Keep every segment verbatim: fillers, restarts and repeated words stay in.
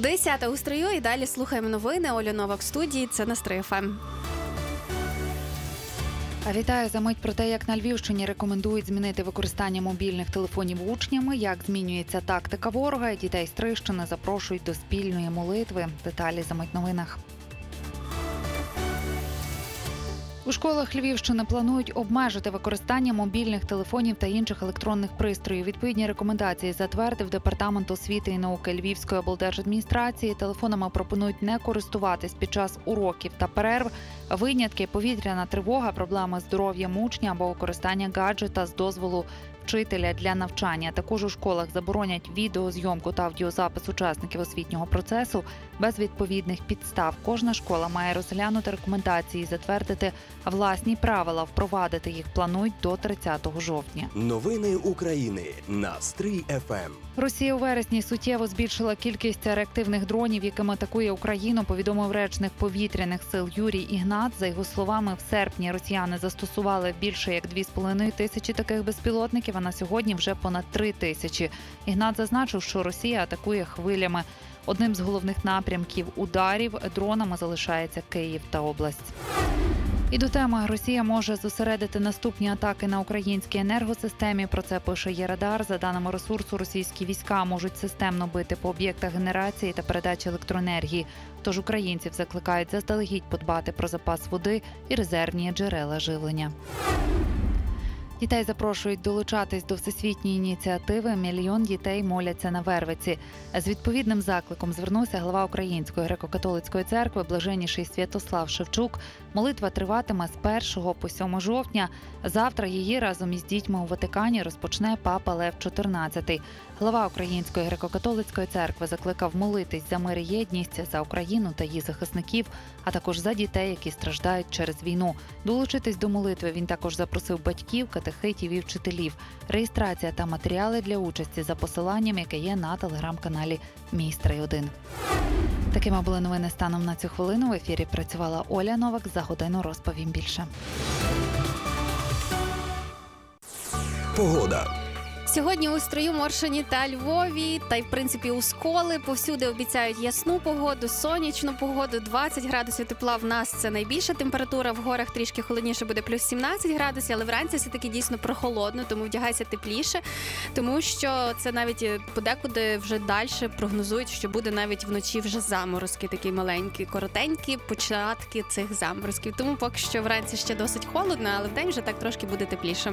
Десята у строю і далі слухаємо новини. Оля Новак в студії. Це Настрой еф ем. Вітаю за мить про те, як на Львівщині рекомендують змінити використання мобільних телефонів учнями, як змінюється тактика ворога, і дітей з Трищини запрошують до спільної молитви. Деталі за мить в новинах. У школах Львівщини планують обмежити використання мобільних телефонів та інших електронних пристроїв. Відповідні рекомендації затвердив Департамент освіти і науки Львівської облдержадміністрації. Телефонами пропонують не користуватись під час уроків та перерв. Винятки – повітряна тривога, проблеми з здоров'ям учня або використання гаджета з дозволу вчителя для навчання. Також у школах заборонять відеозйомку та аудіозапис учасників освітнього процесу без відповідних підстав. Кожна школа має розглянути рекомендації і затвердити власні правила. Впровадити їх планують до тридцятого жовтня. Новини України на Стрий еф ем. Росія у вересні суттєво збільшила кількість реактивних дронів, якими атакує Україну, повідомив речник повітряних сил Юрій Ігнат. За його словами, в серпні росіяни застосували більше як дві з половиною тисячі таких безпілотників, а на сьогодні вже понад три тисячі. Ігнат зазначив, що Росія атакує хвилями. Одним з головних напрямків ударів дронами залишається Київ та область. І до теми: Росія може зосередити наступні атаки на українській енергосистемі. Про це пише Єрадар. За даними ресурсу, російські війська можуть системно бити по об'єктах генерації та передачі електроенергії. Тож українців закликають заздалегідь подбати про запас води і резервні джерела живлення. Дітей запрошують долучатись до всесвітньої ініціативи «Мільйон дітей моляться на Вервиці». З відповідним закликом звернувся глава Української греко-католицької церкви блаженніший Святослав Шевчук. Молитва триватиме з першого по сьоме жовтня. Завтра її разом із дітьми у Ватикані розпочне папа Лев чотирнадцятий. Глава Української греко-католицької церкви закликав молитись за мир і єдність, за Україну та її захисників, а також за дітей, які страждають через війну. Долучитись до молитви він також запросив батьків, катехитів і вчителів. Реєстрація та матеріали для участі за посиланням, яке є на телеграм-каналі «Мій Стрий один». Такими були новини станом на цю хвилину. В ефірі працювала Оля Новак. За годину розповім більше. Погода. Сьогодні у Стрию, Моршині та Львові, та й в принципі у Сколи повсюди обіцяють ясну погоду, сонячну погоду, двадцять градусів тепла. В нас це найбільша температура, в горах трішки холодніше буде, плюс сімнадцять градусів, але вранці все-таки дійсно прохолодно, тому вдягайся тепліше, тому що це навіть подекуди вже далі прогнозують, що буде навіть вночі вже заморозки, такі маленькі, коротенькі початки цих заморозків. Тому поки що вранці ще досить холодно, але вдень вже так трошки буде тепліше.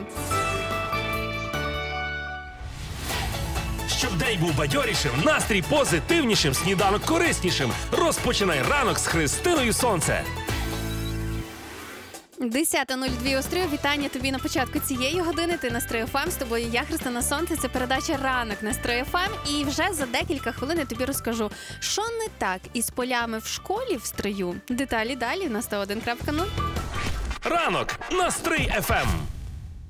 Щоб день був бадьорішим, настрій позитивнішим, сніданок кориснішим. Розпочинай ранок з Христиною Сонце. десята нуль два у Стрию. Вітання тобі на початку цієї години. Ти на Стрий еф ем. З тобою я, Христина Сонце. Це передача «Ранок» на Стрий еф ем. І вже за декілька хвилин я тобі розкажу, що не так із полями в школі в Стрию. Деталі далі на сто один крапка нуль. Ранок на Стрий еф ем.